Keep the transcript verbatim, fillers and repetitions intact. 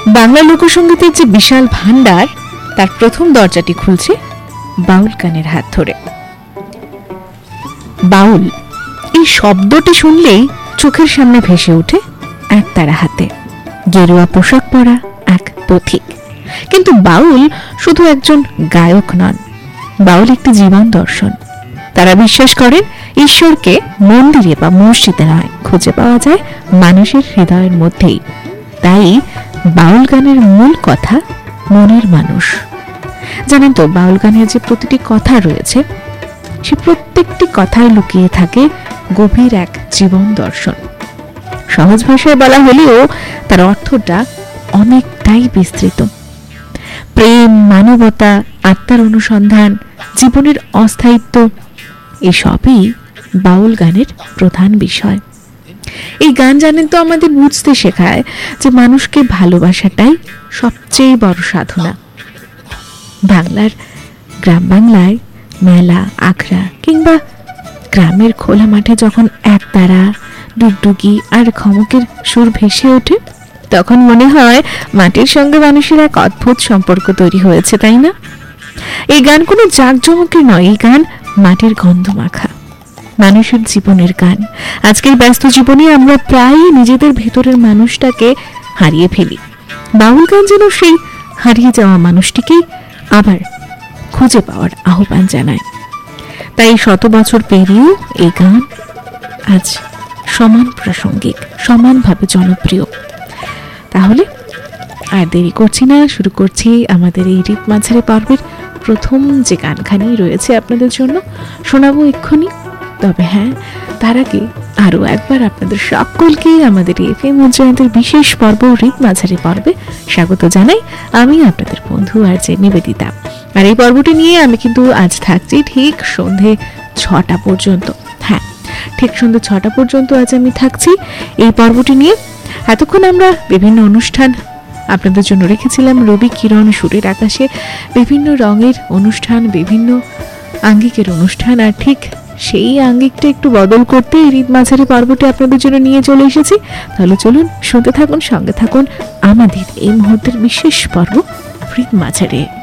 বাংলা লোকসঙ্গীতের যে বিশাল ভান্ডার, তার প্রথম দরজাটি খুলছে বাউল গানের হাত ধরে। বাউল এই শব্দটি শুনলেই চোখের সামনে ভেসে ওঠে এক তারা হাতে গেরুয়া পোশাক পরা এক পথিক। কিন্তু বাউল শুধু একজন গায়ক নন, বাউল একটি জীবন দর্শন। তারা বিশ্বাস করেন ঈশ্বরকে মন্দিরে বা মসজিদে নয়, খুঁজে পাওয়া যায় মানুষের হৃদয়ের মধ্যেই। তাই বাউল গানের মূল কথা মনের মানুষ। জানেন তো, বাউল গানের যে প্রতিটি কথা রয়েছে, সে প্রত্যেকটি কথায় লুকিয়ে থাকে গভীর এক জীবন দর্শন। সহজ ভাষায় বলা হলেও তার অর্থটা অনেকটাই বিস্তৃত। প্রেম, মানবতা, আত্মার অনুসন্ধান, জীবনের অস্থায়িত্ব, এসবই বাউল গানের প্রধান বিষয়। এই গান জানেন তো আমাদের বুঝতে শেখায় যে মানুষকে ভালোবাসাটাই সবচেয়ে বড় সাধনা। বাংলার গ্রাম বাংলায় মেলা, আখড়া কিংবা গ্রামের খোলা মাঠে যখন একতারা, ডুগডুগি আর খমকের সুর ভেসে ওঠে, তখন মনে হয় মাটির সঙ্গে মানুষের এক অদ্ভুত সম্পর্ক তৈরি হয়েছে, তাই না? এই গান কোনো জাঁকজমকের নয়, এই গান মাটির গন্ধ মাখা মানুষের জীবনের গান। আজকের ব্যস্ত জীবনে আমরা প্রায়ই নিজেদের ভেতরের মানুষটাকে হারিয়ে ফেলি। বাউল গান যেন সেই হারিয়ে যাওয়া মানুষটিকেই আবার খুঁজে পাওয়ার আহ্বান জানায়। তাই শত বছর পেরিয়েও এই গান আজ সমান প্রাসঙ্গিক, সমানভাবে জনপ্রিয়। তাহলে আর দেরি করছি না, শুরু করছি আমাদের এই রীত মাঝারি পর্বের প্রথম যে গানখানি রয়েছে আপনাদের জন্য, শোনাবো এক্ষুনি। তবে হ্যাঁ, তার আগে আরও একবার আপনাদের সকলকে আমাদের এফ এম উজ্জয়ন্তের বিশেষ পর্ব রীত মাঝারি পর্বে স্বাগত জানাই। আমি আপনাদের বন্ধু আর যে নিবেদিতা। আর এই পর্বটি নিয়ে আমি কিন্তু আজ থাকছি ঠিক সন্ধে ছটা পর্যন্ত। হ্যাঁ, ঠিক সন্ধে ছটা পর্যন্ত আজ আমি থাকছি এই পর্বটি নিয়ে। এতক্ষণ আমরা বিভিন্ন অনুষ্ঠান আপনাদের জন্য রেখেছিলাম। রবি কিরণ, সুরের আকাশে বিভিন্ন রঙের অনুষ্ঠান, বিভিন্ন আঙ্গিকের অনুষ্ঠান। আর ঠিক সেই আঙ্গিকটা একটু বদল করতে এই রীত মাঝারি পর্বটি আপনাদের জন্য নিয়ে চলে এসেছি। তাহলে চলুন শুনতে থাকুন, সঙ্গে থাকুন আমাদের এই মুহূর্তের বিশেষ পর্ব রীত মাঝারি।